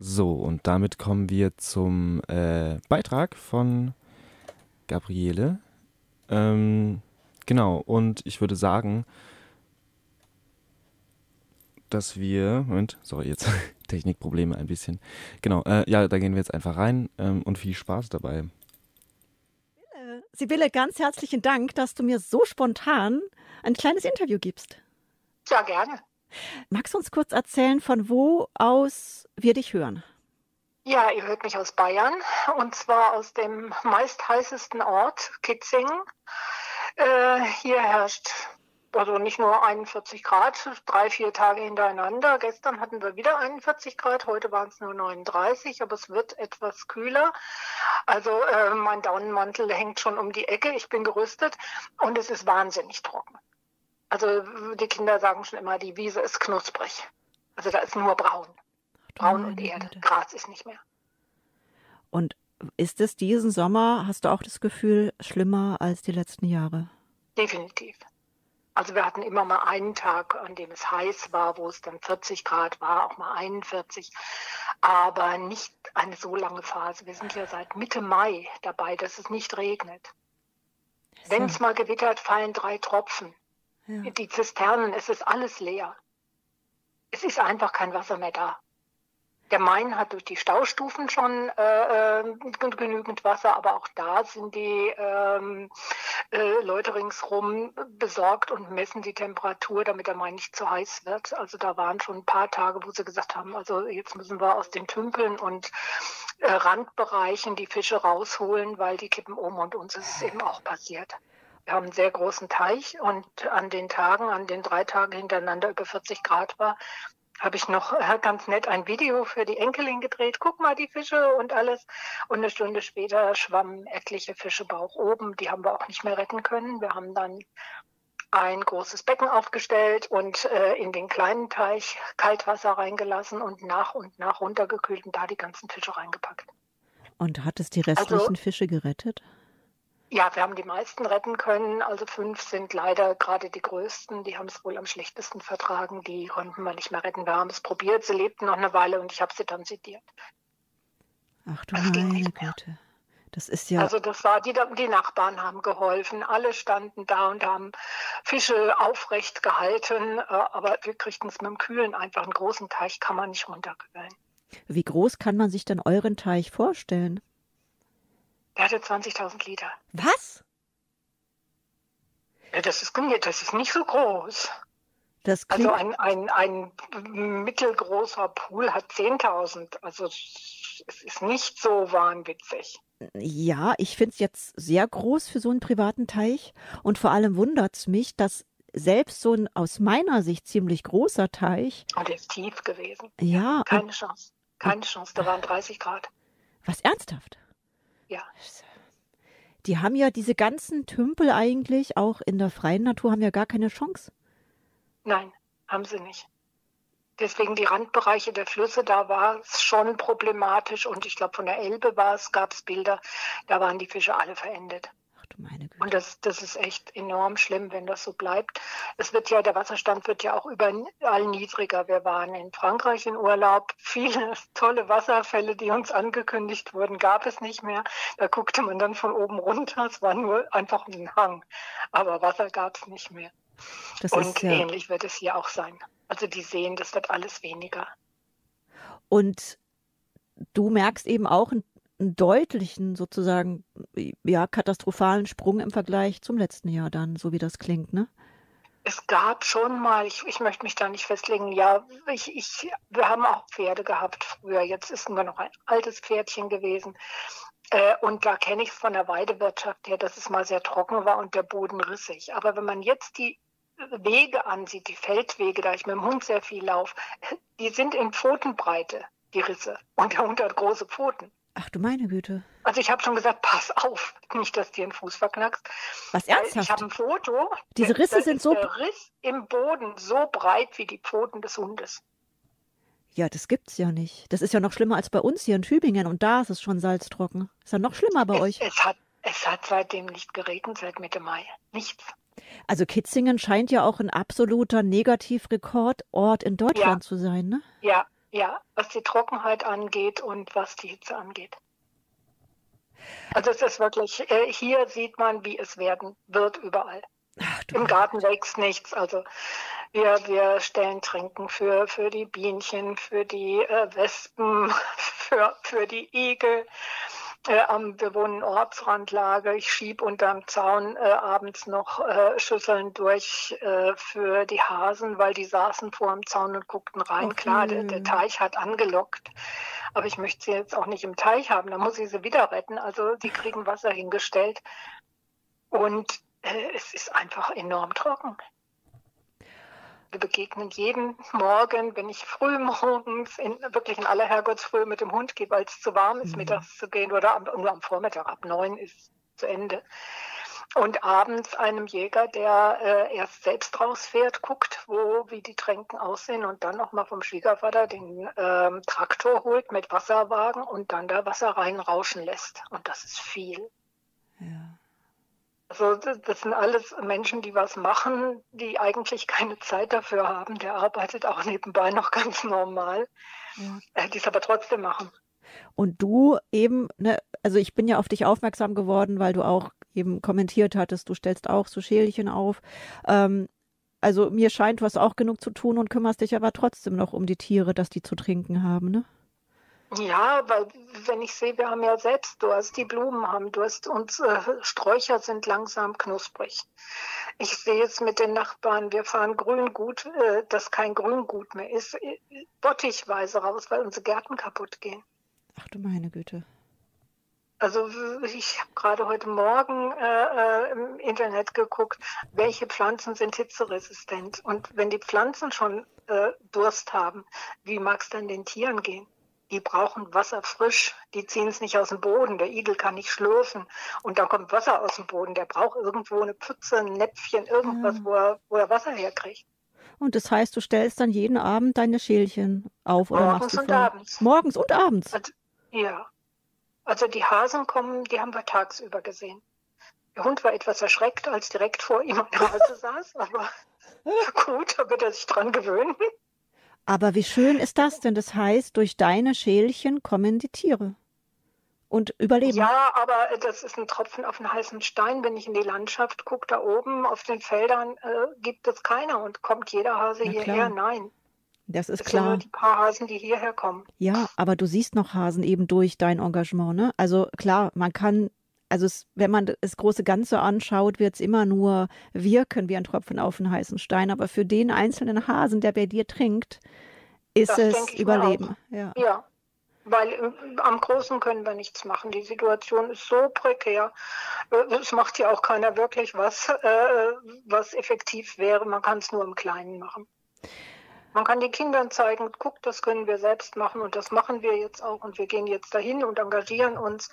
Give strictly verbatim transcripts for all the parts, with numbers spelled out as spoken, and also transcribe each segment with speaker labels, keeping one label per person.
Speaker 1: So, und damit kommen wir zum äh, Beitrag von Gabriele. Ähm, genau, und ich würde sagen, dass wir, Moment, sorry, jetzt Technikprobleme ein bisschen. Genau, äh, ja, da gehen wir jetzt einfach rein ähm, und viel Spaß dabei.
Speaker 2: Sibylle, ganz herzlichen Dank, dass du mir so spontan ein kleines Interview gibst.
Speaker 3: Ja, gerne.
Speaker 2: Magst du uns kurz erzählen, von wo aus wir dich hören?
Speaker 3: Ja, ihr hört mich aus Bayern, und zwar aus dem meist heißesten Ort, Kitzingen. Äh, hier herrscht also nicht nur einundvierzig Grad, drei, vier Tage hintereinander. Gestern hatten wir wieder einundvierzig Grad, heute waren es nur neununddreißig, aber es wird etwas kühler. Also äh, mein Daunenmantel hängt schon um die Ecke, ich bin gerüstet und es ist wahnsinnig trocken. Also die Kinder sagen schon immer, die Wiese ist knusprig. Also da ist nur braun. Braun und Erde. Gras ist nicht mehr.
Speaker 2: Und ist es diesen Sommer, hast du auch das Gefühl, schlimmer als die letzten Jahre?
Speaker 3: Definitiv. Also wir hatten immer mal einen Tag, an dem es heiß war, wo es dann vierzig Grad war, auch mal einundvierzig. Aber nicht eine so lange Phase. Wir sind ja seit Mitte Mai dabei, dass es nicht regnet. So. Wenn es mal gewittert, fallen drei Tropfen. Ja. Die Zisternen, es ist alles leer. Es ist einfach kein Wasser mehr da. Der Main hat durch die Staustufen schon äh, äh, genügend Wasser, aber auch da sind die ähm, äh, Leute ringsrum besorgt und messen die Temperatur, damit der Main nicht zu heiß wird. Also da waren schon ein paar Tage, wo sie gesagt haben, also jetzt müssen wir aus den Tümpeln und äh, Randbereichen die Fische rausholen, weil die kippen um, und uns ist es eben auch passiert. Wir haben einen sehr großen Teich, und an den Tagen, an den drei Tagen hintereinander über vierzig Grad war, habe ich noch äh, ganz nett ein Video für die Enkelin gedreht. Guck mal, die Fische und alles. Und eine Stunde später schwammen etliche Fische Bauch oben. Die haben wir auch nicht mehr retten können. Wir haben dann ein großes Becken aufgestellt und äh, in den kleinen Teich Kaltwasser reingelassen und nach und nach runtergekühlt und da die ganzen Fische reingepackt.
Speaker 2: Und hat es die restlichen also, Fische gerettet?
Speaker 3: Ja, wir haben die meisten retten können. Also fünf sind leider gerade die größten. Die haben es wohl am schlechtesten vertragen. Die konnten wir nicht mehr retten. Wir haben es probiert. Sie lebten noch eine Weile und ich habe sie dann sediert.
Speaker 2: Ach du meine Güte. Das ist ja...
Speaker 3: Also das war, die, die Nachbarn haben geholfen. Alle standen da und haben Fische aufrecht gehalten. Aber wir kriegten es mit dem Kühlen einfach. Einen großen Teich kann man nicht runterkühlen.
Speaker 2: Wie groß kann man sich denn euren Teich vorstellen?
Speaker 3: Der hatte zwanzigtausend Liter.
Speaker 2: Was?
Speaker 3: Ja, das ist, das ist nicht so groß.
Speaker 2: Das
Speaker 3: also ein, ein, ein mittelgroßer Pool hat zehntausend. Also es ist nicht so wahnwitzig.
Speaker 2: Ja, ich finde es jetzt sehr groß für so einen privaten Teich. Und vor allem wundert es mich, dass selbst so ein aus meiner Sicht ziemlich großer Teich...
Speaker 3: Und der ist tief gewesen.
Speaker 2: Ja.
Speaker 3: Keine Chance. Keine Chance. Da waren dreißig Grad.
Speaker 2: Was, ernsthaft?
Speaker 3: Ja.
Speaker 2: Die haben ja diese ganzen Tümpel eigentlich, auch in der freien Natur, haben ja gar keine Chance.
Speaker 3: Nein, haben sie nicht. Deswegen die Randbereiche der Flüsse, da war es schon problematisch. Und ich glaube, von der Elbe war es, gab es Bilder, da waren die Fische alle verendet.
Speaker 2: Ach du meine Güte.
Speaker 3: Und das, das ist echt enorm schlimm, wenn das so bleibt. Es wird ja, der Wasserstand wird ja auch überall niedriger. Wir waren in Frankreich in Urlaub. Viele tolle Wasserfälle, die uns angekündigt wurden, gab es nicht mehr. Da guckte man dann von oben runter. Es war nur einfach ein Hang. Aber Wasser gab es nicht mehr.
Speaker 2: Das
Speaker 3: Und
Speaker 2: ist ja...
Speaker 3: ähnlich wird es hier auch sein. Also die sehen, das wird alles weniger.
Speaker 2: Und du merkst eben auch einen, einen deutlichen, sozusagen, ja, katastrophalen Sprung im Vergleich zum letzten Jahr dann, so wie das klingt, ne?
Speaker 3: Es gab schon mal, ich, ich möchte mich da nicht festlegen, ja, ich, ich, wir haben auch Pferde gehabt früher. Jetzt ist nur noch ein altes Pferdchen gewesen. Äh, und da kenne ich es von der Weidewirtschaft her, dass es mal sehr trocken war und der Boden rissig. Aber wenn man jetzt die Wege ansieht, die Feldwege, da ich mit dem Hund sehr viel laufe, die sind in Pfotenbreite, die Risse. Und der Hund hat große Pfoten.
Speaker 2: Ach du meine Güte.
Speaker 3: Also ich habe schon gesagt, pass auf, nicht, dass dir einen Fuß verknackst.
Speaker 2: Was, ernsthaft?
Speaker 3: Ich habe ein Foto.
Speaker 2: Diese Risse sind so...
Speaker 3: Der Riss im Boden so breit wie die Pfoten des Hundes.
Speaker 2: Ja, das gibt's ja nicht. Das ist ja noch schlimmer als bei uns hier in Tübingen. Und da ist es schon salztrocken. Ist ja noch schlimmer bei
Speaker 3: es,
Speaker 2: euch.
Speaker 3: Es hat, es hat seitdem nicht geregnet, seit Mitte Mai. Nichts.
Speaker 2: Also Kitzingen scheint ja auch ein absoluter Negativrekordort in Deutschland
Speaker 3: ja.
Speaker 2: zu sein, ne?
Speaker 3: Ja, Ja, was die Trockenheit angeht und was die Hitze angeht. Also es ist wirklich, äh, hier sieht man, wie es werden wird überall.
Speaker 2: Ach, du
Speaker 3: Im
Speaker 2: meine
Speaker 3: Garten
Speaker 2: Güte.
Speaker 3: wächst nichts. Also wir, wir stellen Tränken für, für die Bienchen, für die äh, Wespen, für, für die Igel. Äh, am, wir wohnen in Ortsrandlage. Ich schiebe unterm Zaun äh, abends noch äh, Schüsseln durch äh, für die Hasen, weil die saßen vor dem Zaun und guckten rein.
Speaker 2: Och
Speaker 3: Klar, der, der
Speaker 2: nö.
Speaker 3: Teich hat angelockt, aber ich möchte sie jetzt auch nicht im Teich haben. Da muss ich sie wieder retten. Also die kriegen Wasser hingestellt. Und äh, es ist einfach enorm trocken. Wir begegnen jeden Morgen, wenn ich früh morgens, in, wirklich in aller Herrgottsfrühe mit dem Hund gehe, weil es zu warm ist,
Speaker 2: Mhm.
Speaker 3: mittags zu gehen oder am, nur am Vormittag, ab neun ist zu Ende. Und abends einem Jäger, der äh, erst selbst rausfährt, guckt, wo, wie die Tränken aussehen und dann nochmal vom Schwiegervater den ähm, Traktor holt mit Wasserwagen und dann da Wasser reinrauschen lässt. Und das ist viel.
Speaker 2: Ja.
Speaker 3: Also das das sind alles Menschen, die was machen, die eigentlich keine Zeit dafür haben. Der arbeitet auch nebenbei noch ganz normal,
Speaker 2: Ja.
Speaker 3: äh, die es aber trotzdem machen.
Speaker 2: Und du eben, ne, also ich bin ja auf dich aufmerksam geworden, weil du auch eben kommentiert hattest, du stellst auch so Schälchen auf. Ähm, also mir scheint, du hast auch genug zu tun und kümmerst dich aber trotzdem noch um die Tiere, dass die zu trinken haben, ne?
Speaker 3: Ja, weil wenn ich sehe, wir haben ja selbst Durst, die Blumen haben Durst und äh, Sträucher sind langsam knusprig. Ich sehe es mit den Nachbarn, wir fahren Grüngut, äh, das kein Grüngut mehr ist, äh, bottichweise raus, weil unsere Gärten kaputt gehen.
Speaker 2: Ach du meine Güte.
Speaker 3: Also ich habe gerade heute Morgen äh, äh, im Internet geguckt, welche Pflanzen sind hitzeresistent. Und wenn die Pflanzen schon äh, Durst haben, wie mag es dann den Tieren gehen? Die brauchen Wasser frisch, die ziehen es nicht aus dem Boden. Der Igel kann nicht schlürfen und dann kommt Wasser aus dem Boden. Der braucht irgendwo eine Pfütze, ein Näpfchen, irgendwas,
Speaker 2: Ja.
Speaker 3: wo er, wo er Wasser herkriegt.
Speaker 2: Und das heißt, du stellst dann jeden Abend deine Schälchen auf oder machst
Speaker 3: Morgens
Speaker 2: die
Speaker 3: und
Speaker 2: voll?
Speaker 3: abends.
Speaker 2: Morgens und abends.
Speaker 3: Also, ja, also die Hasen kommen, die haben wir tagsüber gesehen. Der Hund war etwas erschreckt, als direkt vor ihm eine Hase saß, aber gut, da wird er sich dran gewöhnen.
Speaker 2: Aber wie schön ist das denn? Das heißt, durch deine Schälchen kommen die Tiere und überleben.
Speaker 3: Ja, aber das ist ein Tropfen auf einen heißen Stein. Wenn ich in die Landschaft gucke, da oben auf den Feldern äh, gibt es keiner und kommt jeder Hase
Speaker 2: Na
Speaker 3: hierher?
Speaker 2: klar,
Speaker 3: Nein,
Speaker 2: das ist
Speaker 3: es sind nur
Speaker 2: klar.
Speaker 3: die paar Hasen, die hierher kommen.
Speaker 2: Ja, aber du siehst noch Hasen eben durch dein Engagement, ne? Also klar, man kann, also es, wenn man das große Ganze anschaut, wird es immer nur wirken wie ein Tropfen auf einen heißen Stein. Aber für den einzelnen Hasen, der bei dir trinkt, ist
Speaker 3: Das
Speaker 2: es
Speaker 3: denke ich mir auch.
Speaker 2: Überleben. Ja.
Speaker 3: Ja, weil äh, am Großen können wir nichts machen. Die Situation ist so prekär. Äh, Es macht ja auch keiner wirklich was, äh, was effektiv wäre. Man kann es nur im Kleinen machen. Man kann den Kindern zeigen, guck, das können wir selbst machen und das machen wir jetzt auch und wir gehen jetzt dahin und engagieren uns.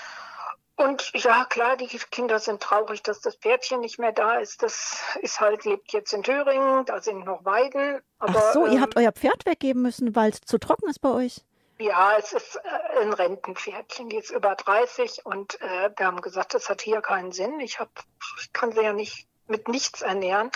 Speaker 3: Und ja, klar, die Kinder sind traurig, dass das Pferdchen nicht mehr da ist. Das ist halt, lebt jetzt in Thüringen, da sind noch Weiden.
Speaker 2: Ach
Speaker 3: Aber
Speaker 2: so, ihr
Speaker 3: ähm,
Speaker 2: habt euer Pferd weggeben müssen, weil es zu trocken ist bei euch?
Speaker 3: ja, es ist äh, ein Rentenpferdchen, die ist über dreißig und äh, wir haben gesagt, das hat hier keinen Sinn. Ich, hab, ich kann sie ja nicht mit nichts ernähren.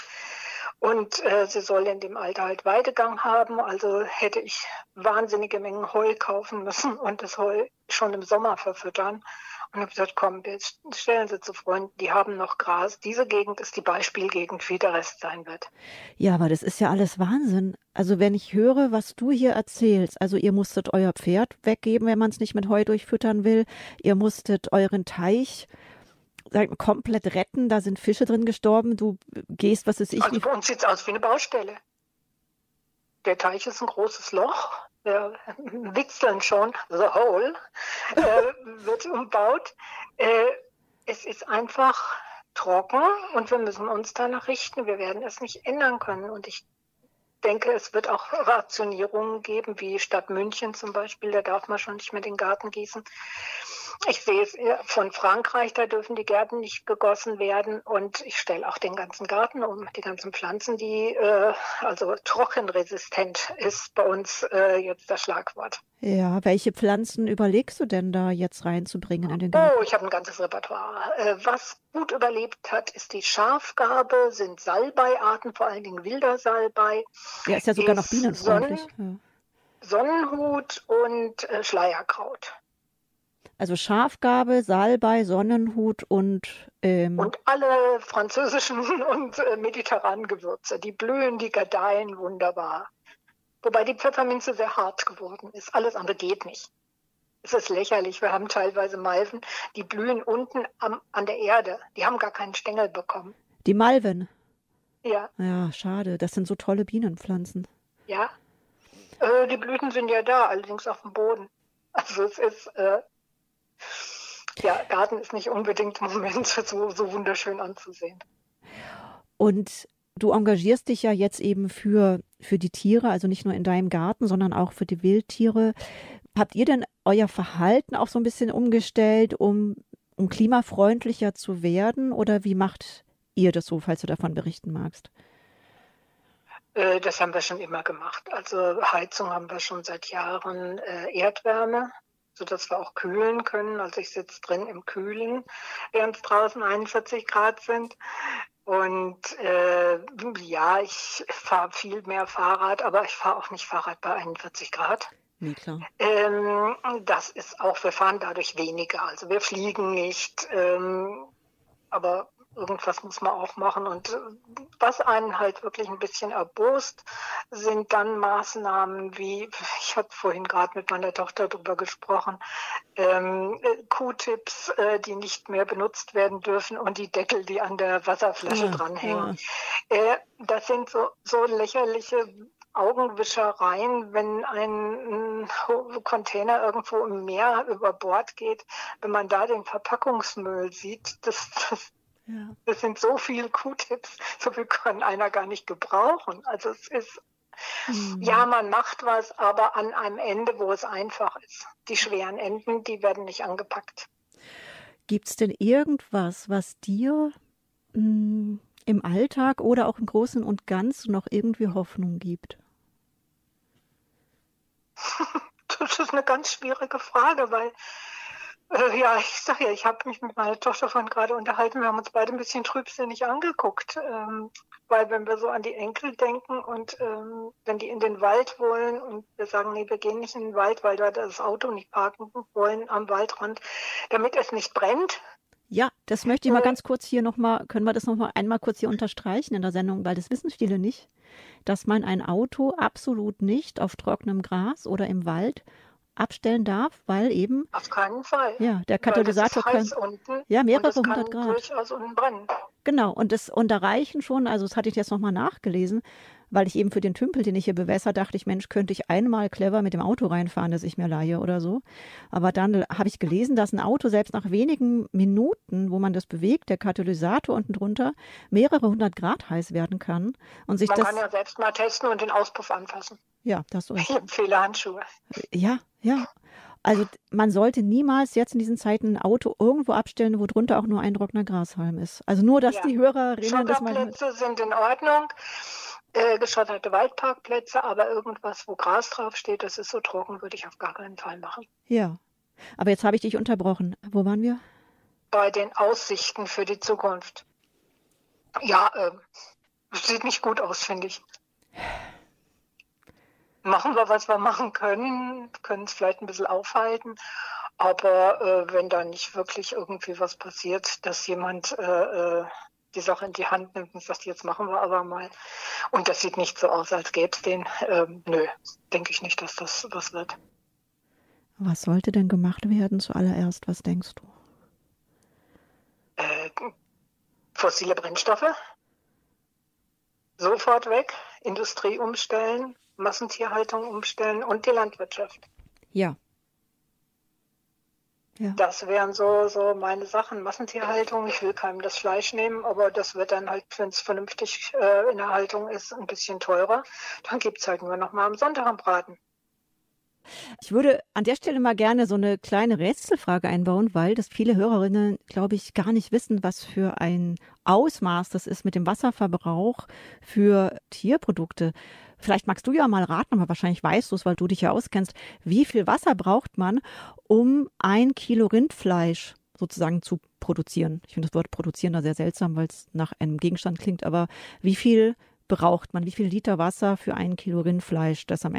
Speaker 3: Und äh, sie soll in dem Alter halt Weidegang haben. Also hätte ich wahnsinnige Mengen Heu kaufen müssen und das Heu schon im Sommer verfüttern. Und habe gesagt, komm, wir stellen sie zu Freunden, die haben noch Gras. Diese Gegend ist die Beispielgegend, wie der Rest sein wird.
Speaker 2: Ja, aber das ist ja alles Wahnsinn. Also wenn ich höre, was du hier erzählst, also ihr musstet euer Pferd weggeben, wenn man es nicht mit Heu durchfüttern will. Ihr musstet euren Teich sagen, wir, komplett retten, da sind Fische drin gestorben. Du gehst, was weiß ich,
Speaker 3: Also
Speaker 2: wie
Speaker 3: bei uns sieht es aus wie eine Baustelle. Der Teich ist ein großes Loch. Wir witzeln schon, the hole, äh, wird umbaut. Äh, es ist einfach trocken und wir müssen uns danach richten. Wir werden es nicht ändern können. Und ich denke, es wird auch Rationierungen geben, wie Stadt München zum Beispiel. Da darf man schon nicht mehr den Garten gießen. Ich sehe es von Frankreich, da dürfen die Gärten nicht gegossen werden. Und ich stelle auch den ganzen Garten um, die ganzen Pflanzen, die äh, also trockenresistent ist bei uns äh, jetzt das Schlagwort.
Speaker 2: Ja, welche Pflanzen überlegst du denn da jetzt reinzubringen in den Garten?
Speaker 3: Oh, ich habe ein ganzes Repertoire. Äh, was gut überlebt hat, ist die Schafgarbe, sind Salbeiarten, vor allen Dingen wilder Salbei.
Speaker 2: Ja, ist ja sogar noch
Speaker 3: ist
Speaker 2: bienenfreundlich.
Speaker 3: Sonnen- Sonnenhut und äh, Schleierkraut.
Speaker 2: Also Schafgarbe, Salbei, Sonnenhut und ähm,
Speaker 3: Und alle französischen und äh, mediterranen Gewürze, die blühen, die gedeihen wunderbar. Wobei die Pfefferminze sehr hart geworden ist. Alles andere geht nicht. Es ist lächerlich. Wir haben teilweise Malven, die blühen unten am, an der Erde. Die haben gar keinen Stängel bekommen.
Speaker 2: die Malven.
Speaker 3: Ja,
Speaker 2: Ja, schade. Das sind so tolle Bienenpflanzen.
Speaker 3: ja. Äh, die Blüten sind ja da, allerdings auf dem Boden. Also es ist, äh, ja, Garten ist nicht unbedingt im Moment so, so wunderschön anzusehen.
Speaker 2: Und du engagierst dich ja jetzt eben für, für die Tiere, also nicht nur in deinem Garten, sondern auch für die Wildtiere. Habt ihr denn euer Verhalten auch so ein bisschen umgestellt, um, um klimafreundlicher zu werden? Oder wie macht ihr das so, falls du davon berichten magst?
Speaker 3: Äh, das haben wir schon immer gemacht. Also Heizung haben wir schon seit Jahren, äh, Erdwärme, sodass wir auch kühlen können. Also ich sitze drin im Kühlen, während es draußen einundvierzig Grad sind. Und äh, ja, ich fahre viel mehr Fahrrad, aber ich fahre auch nicht Fahrrad bei einundvierzig Grad.
Speaker 2: Nee, klar.
Speaker 3: Ähm, das ist auch, wir fahren dadurch weniger. Also wir fliegen nicht, ähm, aber irgendwas muss man auch machen. Und äh, was einen halt wirklich ein bisschen erbost, sind dann Maßnahmen wie, ich habe vorhin gerade mit meiner Tochter drüber gesprochen, ähm, äh, Q-Tips, äh, die nicht mehr benutzt werden dürfen und die Deckel, die an der Wasserflasche
Speaker 2: Ja,
Speaker 3: dranhängen. Äh, das sind so, so lächerliche Augenwischereien, wenn ein, ein Container irgendwo im Meer über Bord geht, wenn man da den Verpackungsmüll sieht, das, das,
Speaker 2: ja.
Speaker 3: das sind so viele Q-Tips, so viel kann einer gar nicht gebrauchen. Also es ist,
Speaker 2: Hm.
Speaker 3: ja, man macht was, aber an einem Ende, wo es einfach ist. Die schweren Enden, die werden nicht angepackt.
Speaker 2: Gibt es denn irgendwas, was dir mh, im Alltag oder auch im Großen und Ganzen noch irgendwie Hoffnung gibt?
Speaker 3: Das ist eine ganz schwierige Frage, weil, äh, ja, ich sag ja, ich habe mich mit meiner Tochter von gerade unterhalten, wir haben uns beide ein bisschen trübsinnig angeguckt, ähm, weil wenn wir so an die Enkel denken und ähm, wenn die in den Wald wollen und wir sagen, nee, wir gehen nicht in den Wald, weil wir das Auto nicht parken wollen am Waldrand, damit es nicht brennt.
Speaker 2: Ja, das möchte ich mal
Speaker 3: Äh,
Speaker 2: ganz kurz hier nochmal, können wir das nochmal einmal kurz hier unterstreichen in der Sendung, weil das wissen viele nicht, dass man ein Auto absolut nicht auf trockenem Gras oder im Wald abstellen darf, weil eben,
Speaker 3: Auf keinen Fall.
Speaker 2: ja, der
Speaker 3: Weil das ist
Speaker 2: Katalysator kann,
Speaker 3: heiß unten
Speaker 2: ja,
Speaker 3: und
Speaker 2: mehrere
Speaker 3: das kann
Speaker 2: hundert Grad.
Speaker 3: durchaus unten brennen.
Speaker 2: Genau, und das, und da reichen schon, also das hatte ich jetzt nochmal nachgelesen, weil ich eben für den Tümpel, den ich hier bewässer, dachte ich, Mensch, könnte ich einmal clever mit dem Auto reinfahren, das ich mir leihe oder so. Aber dann habe ich gelesen, dass ein Auto selbst nach wenigen Minuten, wo man das bewegt, der Katalysator unten drunter, mehrere hundert Grad heiß werden kann. Und sich
Speaker 3: Man
Speaker 2: das,
Speaker 3: kann ja selbst mal testen und den Auspuff anfassen.
Speaker 2: ja, das so.
Speaker 3: Ich empfehle Handschuhe.
Speaker 2: Ja, ja. Also man sollte niemals jetzt in diesen Zeiten ein Auto irgendwo abstellen, wo drunter auch nur ein trockener Grashalm ist. Also nur, dass
Speaker 3: Ja.
Speaker 2: die Hörerinnen das mal...
Speaker 3: Schotterplätze sind in Ordnung, äh, geschotterte Waldparkplätze, aber irgendwas, wo Gras draufsteht, das ist so trocken, würde ich auf gar keinen Fall machen.
Speaker 2: Ja, aber jetzt habe ich dich unterbrochen. Wo waren wir?
Speaker 3: Bei den Aussichten für die Zukunft. Ja, äh, sieht nicht gut aus, finde ich. Machen wir, was wir machen können, können es vielleicht ein bisschen aufhalten, aber äh, wenn da nicht wirklich irgendwie was passiert, dass jemand äh, äh, die Sache in die Hand nimmt und sagt, jetzt machen wir aber mal, und das sieht nicht so aus, als gäbe es den, ähm, nö, denke ich nicht, dass das was wird.
Speaker 2: Was sollte denn gemacht werden zuallererst? Was denkst du?
Speaker 3: Äh, fossile Brennstoffe, sofort weg, Industrie umstellen, Massentierhaltung umstellen und die Landwirtschaft.
Speaker 2: Ja. Ja.
Speaker 3: Das wären so, so meine Sachen. Massentierhaltung, ich will keinem das Fleisch nehmen, aber das wird dann halt, wenn es vernünftig äh, in der Haltung ist, ein bisschen teurer. Dann gibt es halt nur noch mal am Sonntag am Braten.
Speaker 2: Ich würde an der Stelle mal gerne so eine kleine Rätselfrage einbauen, weil das viele Hörerinnen, glaube ich, gar nicht wissen, was für ein Ausmaß das ist mit dem Wasserverbrauch für Tierprodukte. Vielleicht magst du ja mal raten, aber wahrscheinlich weißt du es, weil du dich ja auskennst. Wie viel Wasser braucht man, um ein Kilo Rindfleisch sozusagen zu produzieren? Ich finde das Wort produzieren da sehr seltsam, weil es nach einem Gegenstand klingt, aber wie viel braucht man? Wie viel Liter Wasser für ein Kilo Rindfleisch, das am